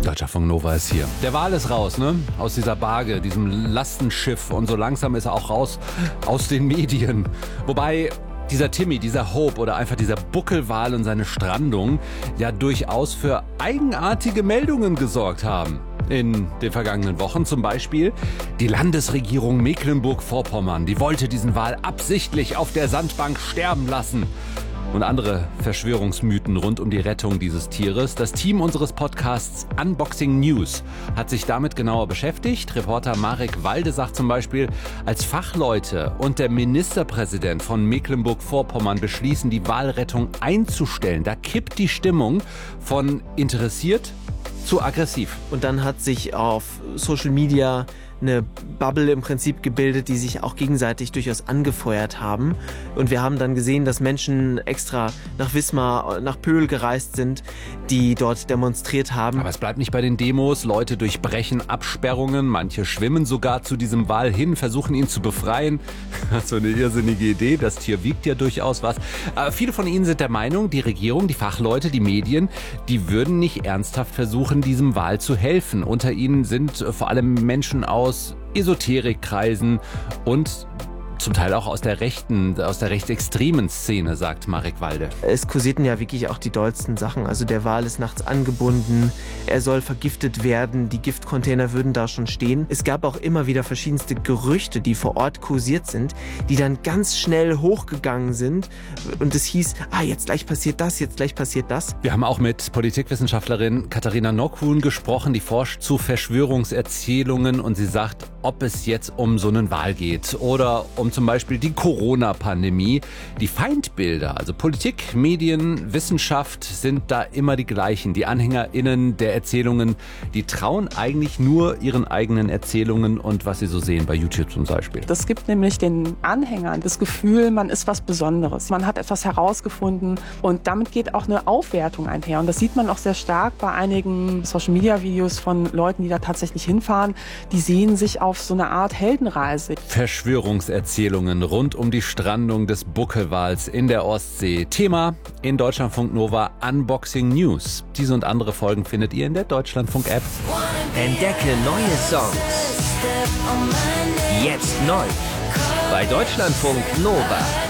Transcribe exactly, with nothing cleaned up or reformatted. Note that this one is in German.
Deutschlandfunk Nova ist hier. Der Wal ist raus, ne? Aus dieser Barge, diesem Lastenschiff. Und so langsam ist er auch raus aus den Medien. Wobei dieser Timmy, dieser Hope oder einfach dieser Buckelwal und seine Strandung ja durchaus für eigenartige Meldungen gesorgt haben. In den vergangenen Wochen zum Beispiel die Landesregierung Mecklenburg-Vorpommern, die wollte diesen Wal absichtlich auf der Sandbank sterben lassen. Und andere Verschwörungsmythen rund um die Rettung dieses Tieres. Das Team unseres Podcasts Unboxing News hat sich damit genauer beschäftigt. Reporter Marek Walde sagt zum Beispiel, als Fachleute und der Ministerpräsident von Mecklenburg-Vorpommern beschließen, die Walrettung einzustellen, da kippt die Stimmung von interessiert zu aggressiv. Und dann hat sich auf Social Media eine Bubble im Prinzip gebildet, die sich auch gegenseitig durchaus angefeuert haben. Und wir haben dann gesehen, dass Menschen extra nach Wismar, nach Pöhl gereist sind, die dort demonstriert haben. Aber es bleibt nicht bei den Demos. Leute durchbrechen Absperrungen. Manche schwimmen sogar zu diesem Wal hin, versuchen ihn zu befreien. Das ist so eine irrsinnige Idee. Das Tier wiegt ja durchaus was. Aber viele von ihnen sind der Meinung, die Regierung, die Fachleute, die Medien, die würden nicht ernsthaft versuchen, diesem Wal zu helfen. Unter ihnen sind vor allem Menschen aus aus Esoterikkreisen und zum Teil auch aus der rechten, aus der rechtsextremen Szene, sagt Marek Walde. Es kursierten ja wirklich auch die dollsten Sachen. Also der Wal ist nachts angebunden, er soll vergiftet werden, die Giftcontainer würden da schon stehen. Es gab auch immer wieder verschiedenste Gerüchte, die vor Ort kursiert sind, die dann ganz schnell hochgegangen sind. Und es hieß, ah, jetzt gleich passiert das, jetzt gleich passiert das. Wir haben auch mit Politikwissenschaftlerin Katharina Nockhuhn gesprochen, die forscht zu Verschwörungserzählungen und sie sagt, ob es jetzt um so einen Wal geht oder um zum Beispiel die Corona-Pandemie. Die Feindbilder, also Politik, Medien, Wissenschaft, sind da immer die gleichen. Die AnhängerInnen der Erzählungen, die trauen eigentlich nur ihren eigenen Erzählungen und was sie so sehen bei YouTube zum Beispiel. Das gibt nämlich den Anhängern das Gefühl, man ist was Besonderes. Man hat etwas herausgefunden und damit geht auch eine Aufwertung einher. Und das sieht man auch sehr stark bei einigen Social-Media-Videos von Leuten, die da tatsächlich hinfahren. Die sehen sich auf so eine Art Heldenreise. Verschwörungserzählungen rund um die Strandung des Buckelwals in der Ostsee. Thema in Deutschlandfunk Nova Unboxing News. Diese und andere Folgen findet ihr in der Deutschlandfunk-App. Entdecke neue Songs. Jetzt neu bei Deutschlandfunk Nova.